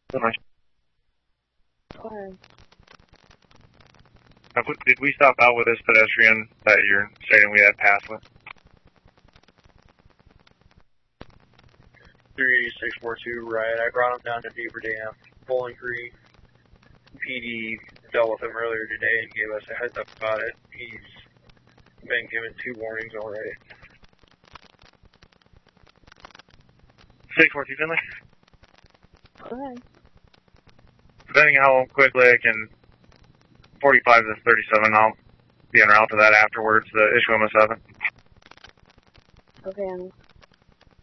Finley. Okay. Now, did we stop out with this pedestrian that you're stating we had passed with? 3642, right. I brought him down to Beaver Dam, Bowling Creek. PD dealt with him earlier today and gave us a heads up about it. He's been given 2 warnings already. 642 Finley? Okay. Depending how quickly I can, 45 to 37, I'll be en route to that afterwards, the Ishwama 7. Okay,